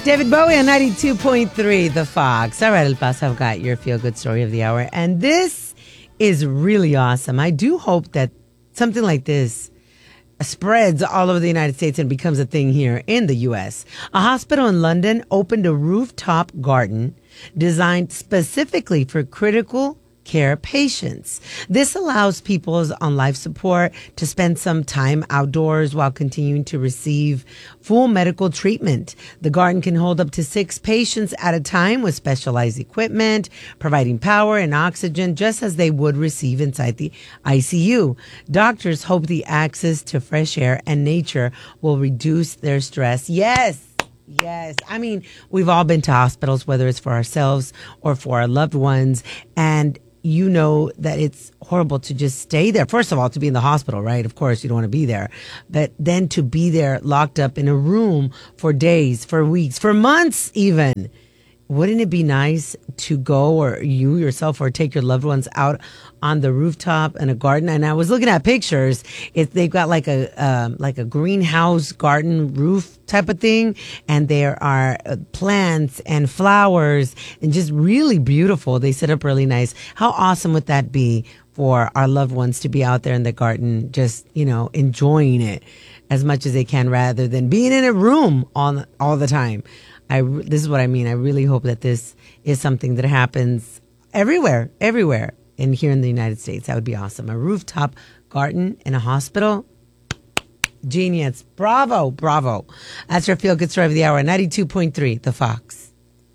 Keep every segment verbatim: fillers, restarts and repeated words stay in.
David Bowie on ninety-two point three, The Fox. All right, El Paso, I've got your feel-good story of the hour. And this is really awesome. I do hope that something like this spreads all over the United States and becomes a thing here in the U S. A hospital in London opened a rooftop garden designed specifically for critical care patients. This allows people on life support to spend some time outdoors while continuing to receive full medical treatment. The garden can hold up to six patients at a time with specialized equipment, providing power and oxygen just as they would receive inside the I C U. Doctors hope the access to fresh air and nature will reduce their stress. Yes. Yes. I mean, we've all been to hospitals, whether it's for ourselves or for our loved ones. And you know that it's horrible to just stay there. First of all, to be in the hospital, right? Of course, you don't want to be there. But then to be there locked up in a room for days, for weeks, for months even. Wouldn't it be nice to go, or you yourself, or take your loved ones out on the rooftop in a garden? And I was looking at pictures. It, they've got like a um, like a greenhouse garden roof type of thing, and there are uh, plants and flowers, and just really beautiful. They set up really nice. How awesome would that be for our loved ones to be out there in the garden, just, you know, enjoying it as much as they can, rather than being in a room all all the time. I, this is what I mean. I really hope that this is something that happens everywhere, everywhere. And here in the United States, that would be awesome. A rooftop garden in a hospital. Genius. Bravo, bravo. That's your feel-good story of the hour. ninety-two point three, The Fox.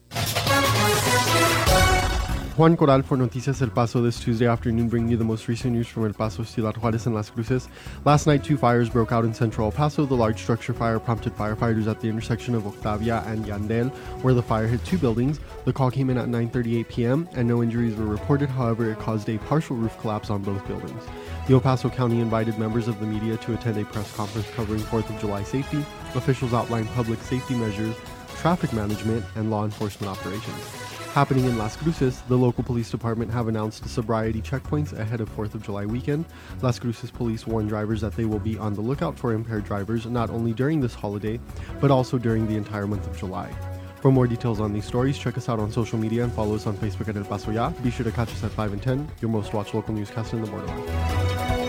Juan Corral for Noticias El Paso this Tuesday afternoon, bringing you the most recent news from El Paso, Ciudad Juárez, and Las Cruces. Last night, two fires broke out in central El Paso. The large structure fire prompted firefighters at the intersection of Octavia and Yandel, where the fire hit two buildings. The call came in at nine thirty-eight p.m., and no injuries were reported. However, it caused a partial roof collapse on both buildings. The El Paso County invited members of the media to attend a press conference covering fourth of July safety. Officials outlined public safety measures, traffic management, and law enforcement operations. Happening in Las Cruces, the local police department have announced sobriety checkpoints ahead of fourth of July weekend. Las Cruces police warn drivers that they will be on the lookout for impaired drivers not only during this holiday, but also during the entire month of July. For more details on these stories, check us out on social media and follow us on Facebook at El Paso Ya. Be sure to catch us at five and ten, your most watched local newscaster in the borderline.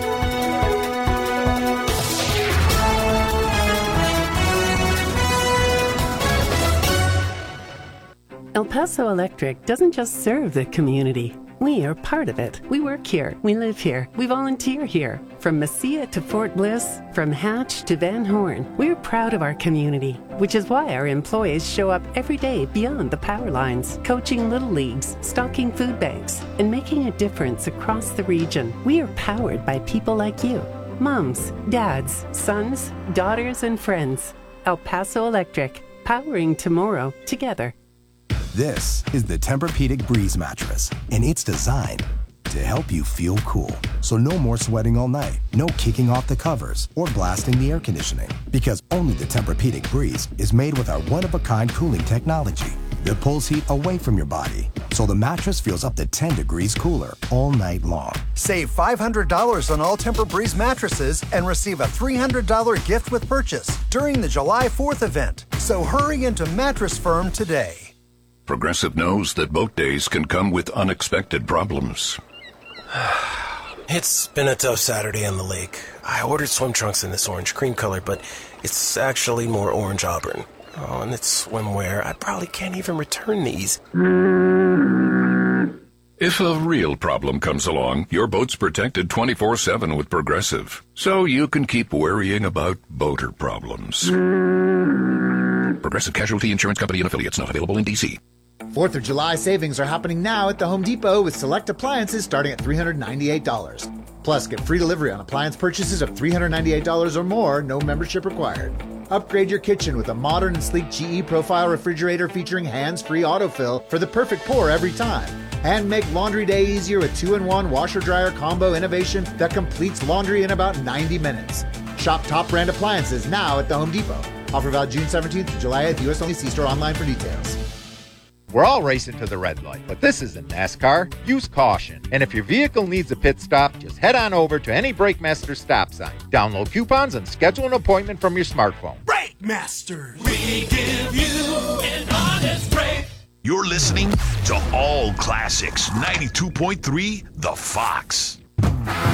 El Paso Electric doesn't just serve the community. We are part of it. We work here. We live here. We volunteer here. From Mesilla to Fort Bliss, from Hatch to Van Horn, we're proud of our community, which is why our employees show up every day beyond the power lines, coaching little leagues, stocking food banks, and making a difference across the region. We are powered by people like you. Moms, dads, sons, daughters, and friends. El Paso Electric, powering tomorrow together. This is the Tempur-Pedic Breeze mattress, and it's designed to help you feel cool. So no more sweating all night, no kicking off the covers or blasting the air conditioning, because only the Tempur-Pedic Breeze is made with our one-of-a-kind cooling technology that pulls heat away from your body, so the mattress feels up to ten degrees cooler all night long. Save five hundred dollars on all Tempur-Breeze mattresses and receive a three hundred dollars gift with purchase during the July fourth event. So hurry into Mattress Firm today. Progressive knows that boat days can come with unexpected problems. It's been a tough Saturday on the lake. I ordered swim trunks in this orange cream color, but it's actually more orange auburn. Oh, and it's swimwear. I probably can't even return these. If a real problem comes along, your boat's protected twenty-four seven with Progressive, so you can keep worrying about boater problems. Progressive Casualty Insurance Company and Affiliates, not available in D C fourth of July savings are happening now at the Home Depot with select appliances starting at three hundred ninety-eight dollars. Plus, get free delivery on appliance purchases of three hundred ninety-eight dollars or more, no membership required. Upgrade your kitchen with a modern and sleek G E Profile refrigerator featuring hands-free autofill for the perfect pour every time. And make laundry day easier with two in one washer-dryer combo innovation that completes laundry in about ninety minutes. Shop top brand appliances now at the Home Depot. Offer valid June seventeenth to July eighth. U S only. See store online for details. We're all racing to the red light, but this isn't NASCAR. Use caution. And if your vehicle needs a pit stop, just head on over to any Brakemaster stop sign. Download coupons and schedule an appointment from your smartphone. Brakemaster! We give you listening to All Classics ninety-two point three The Fox.